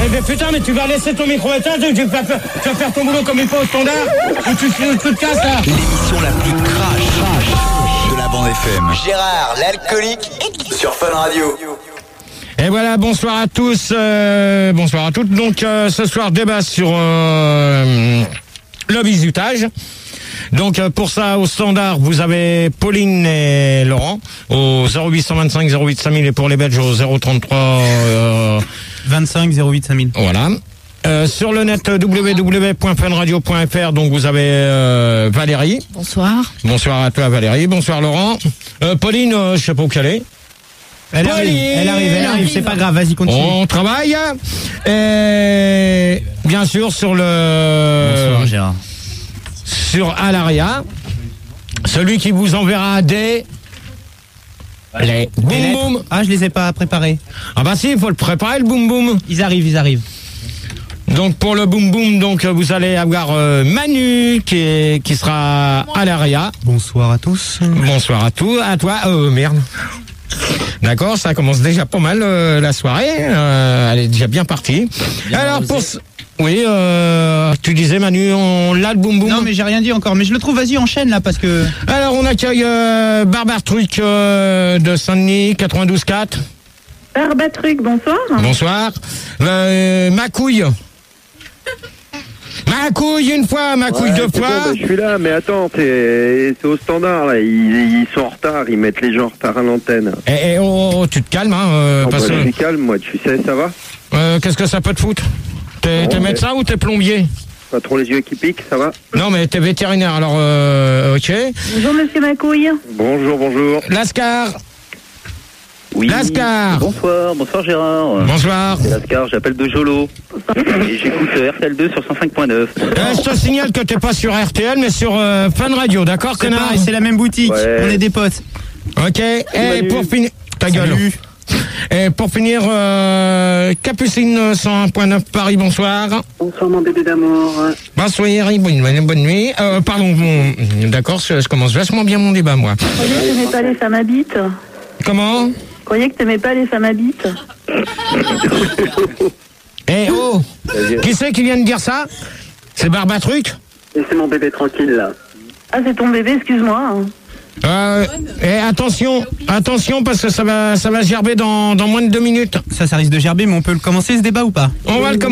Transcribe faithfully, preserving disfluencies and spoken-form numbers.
Eh ben putain, mais tu vas laisser ton micro éteint, tu vas faire, tu vas faire ton boulot comme il faut au standard, ou tu, tu, tu te casses là. L'émission la plus crash de la bande F M. Gérard, l'alcoolique, sur Fun Radio. Et voilà, bonsoir à tous, euh, bonsoir à toutes. Donc euh, ce soir, débat sur euh, le bizutage. Donc euh, pour ça, au standard, vous avez Pauline et Laurent au zéro huit cent vingt-cinq zéro huit cinq mille et pour les Belges au zéro trente-trois euh, vingt-cinq zéro huit cinq mille. Voilà. Euh, sur le net w w w point fun radio point f r, donc vous avez euh, Valérie. Bonsoir. Bonsoir à toi Valérie. Bonsoir Laurent. Euh, Pauline, euh, je sais pas où qu'elle est. Elle arrive, elle arrive, elle arrive, c'est pas grave, vas-y, continue. On travaille. Et bien sûr sur le... Bonsoir Gérard. Sur Alaria, celui qui vous enverra des... Les boum boum. Ah, je les ai pas préparés. Ah bah si, il faut le préparer le boum boum. Ils arrivent, ils arrivent. Donc pour le boum boum, donc vous allez avoir euh, Manu qui, est, qui sera à l'Aria. Bonsoir à tous. Bonsoir à tous, à toi. Oh merde. D'accord, ça commence déjà pas mal euh, la soirée. Euh, elle est déjà bien partie. Bien Alors pour ce... oui, euh, tu disais Manu, on l'a le boum boum. Non mais j'ai rien dit encore, mais je le trouve. Vas-y, enchaîne là parce que. Alors on accueille euh, Barbare Truc euh, de Saint-Denis quatre-vingt-douze quatre. Barbare Truc, bonsoir. Bonsoir. Euh, ma couille. Ma couille une fois, ma couille ouais, deux fois. Bon, bah, je suis là, mais attends, c'est au standard là. Ils, ils sont en retard, ils mettent les gens en retard à l'antenne. Eh, eh oh, oh, tu te calmes, hein. Euh, oh, parce bah, que... je suis calme, moi, tu sais, ça va. Euh, Qu'est-ce que ça peut te foutre? T'es oh, médecin mais... ou t'es plombier? Pas trop les yeux qui piquent, ça va. Non, mais t'es vétérinaire, alors euh, ok. Bonjour Monsieur Macouille. Bonjour, bonjour. Lascar. Oui. Lascar. Bonsoir, bonsoir Gérard. Bonsoir. C'est Lascar, j'appelle de Jolo. Et j'écoute R T L deux sur cent cinq point neuf. Euh, je te signale que t'es pas sur R T L, mais sur euh, Fun Radio, d'accord, C'est connard? pareil, c'est la même boutique. Ouais. On est des potes. Ok. Et pour finir, ta gueule. Salut. Et pour finir, euh, Capucine cent un point neuf Paris, bonsoir. Bonsoir mon bébé d'amour. Bonsoir, bonne, bonne nuit. Euh, pardon, bon, d'accord, je, je commence vachement bien mon débat, moi. Je croyais que t'aimais pas les femmes à bite. Comment? Je croyais que t'aimais pas les femmes à bite. Eh oh, qui c'est qui vient de dire ça? C'est Barbatruc? Laissez mon bébé tranquille là. Ah c'est ton bébé, excuse-moi. Euh, et attention, attention parce que ça va, ça va gerber dans, dans moins de deux minutes. Ça, ça risque de gerber, mais on peut le commencer ce débat ou pas? On va le commencer.